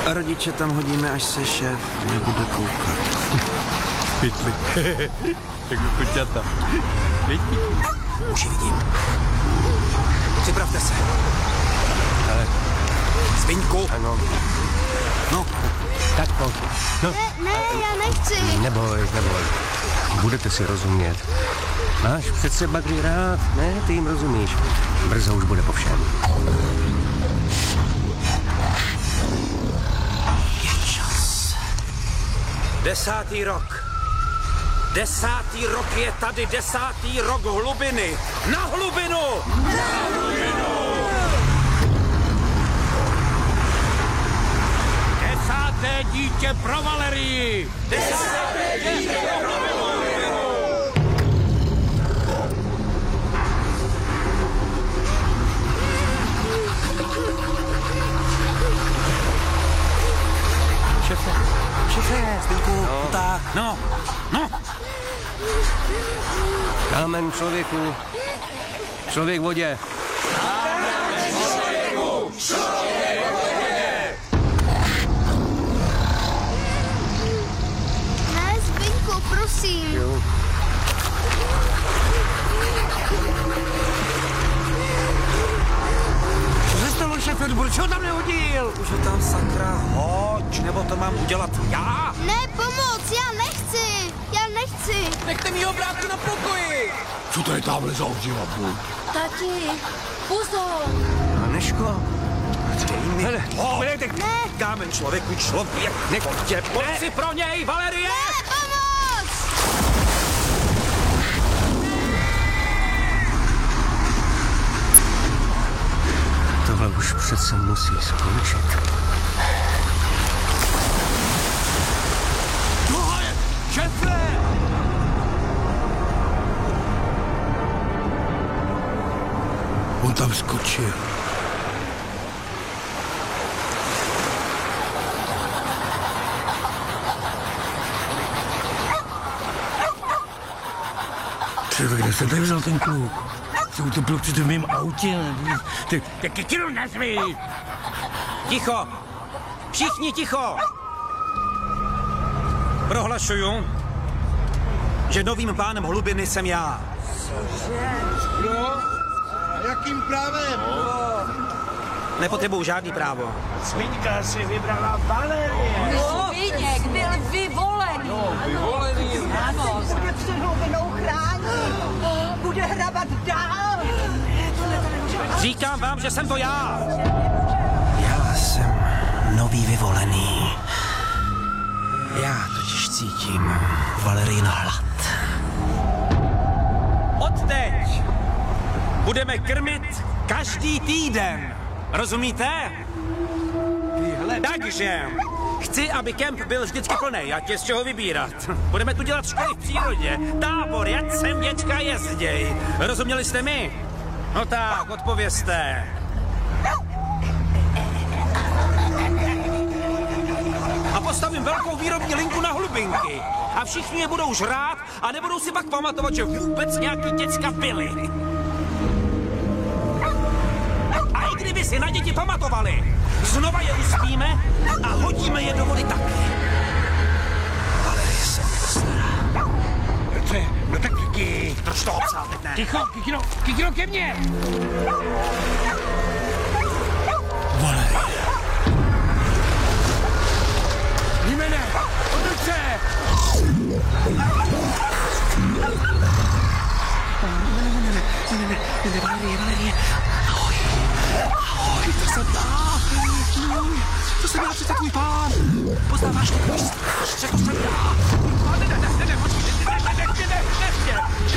A rodiče tam hodíme, až se šéf nebude koukat. Pytli. Jako koťata. Vidí? Už ji vidím. Připravte se. Ale... Zbyňku. Ano. No. Tak pojď. No. Ne, já nechci. Neboj. Budete si rozumět. Máš přece bagry rád, ne? Ty jim rozumíš. Brzo už bude po všem. Je čas. 10. rok. 10. rok je tady, 10. rok hlubiny. Na hlubinu! Na hlubinu! 10. dítě pro Valerii! 10. dítě pro Valerii! Šefe, Zbyňku, tak, no. Kámen člověku, člověk v vodě. Kámen člověku, člověk v vodě. Ne, Zbyňku, prosím. Jo. Co se stalo, šefe, proč ho tam nehodil? Už ho tam sakra hoď, nebo to mám udělat já? Ne, pomoc, já nechci. Nechte mýho brátku na pokoji. Co to je tamhle za obživatbu? Tati, pozor. Aneško, dej mi. Hele, Ne, Kámen člověku, člověk. Pojďte, pojď si pro něj, Valerie! pomoc. Tohle už přece musí skončit. Tohle je šefe! On tam skočil. Třeba, kde se tady vzal ten kluk? Se utopil při tom mým autě. Tak kilo nazvi! Ticho! Všichni ticho! Prohlašuju, že novým pánem hlubiny jsem já. Jo? A jakým právem? Nepotřebuju žádný právo. Svinka si vybrala Valerie. Sviněk byl vyvolený. Vyvolený. Ano. Bude před hlubinou chránit. Bude hrabat dál. Říkám vám, že jsem to já. Já jsem nový vyvolený. Já totiž cítím Valerijin hlad. Odteď budeme krmit každý týden. Rozumíte? Takže chci, aby kemp byl vždycky plnej, ať je z čeho vybírat. Budeme tu dělat školy v přírodě, tábor, ať sem děčka jezděj. Rozuměli jste mi? No tak, odpovězte. A postavím velkou výrobní linku na hlubinky. A všichni je budou žrát a nebudou si pak pamatovat, že vůbec nějaký děcka byli. A i kdyby si na děti pamatovali, znova je uspíme a hodíme je do vody taky. Valerie se postará. No tak Kiki. Drž toho psa, teď ne. Ticho, Kikino ke mně. Valerie. Jmene, otoč se. Ne, Valerie. Ahoj, to jsem já. To jsem já, přece tvůj pán. Poznáváš, řekl jsem já. Ne, počkej, ne,